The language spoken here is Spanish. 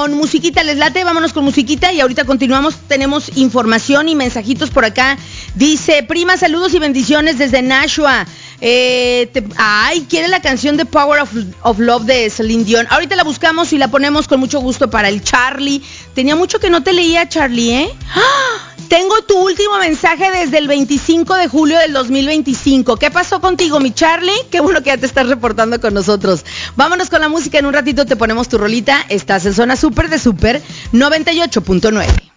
con musiquita, ¿les late? Vámonos con musiquita y ahorita continuamos. Tenemos información y mensajitos por acá. Dice, prima, saludos y bendiciones desde Nashua. Quiere la canción de Power of Love de Celine Dion. Ahorita la buscamos y la ponemos con mucho gusto para el Charlie. Tenía mucho que no te leía, Charlie, ¿eh? ¡Ah! Tengo tu último mensaje desde el 25 de julio del 2025. ¿Qué pasó contigo, mi Charlie? Qué bueno que ya te estás reportando con nosotros. Vámonos con la música. En un ratito te ponemos tu rolita. Estás en Zona Super de Super 98.9.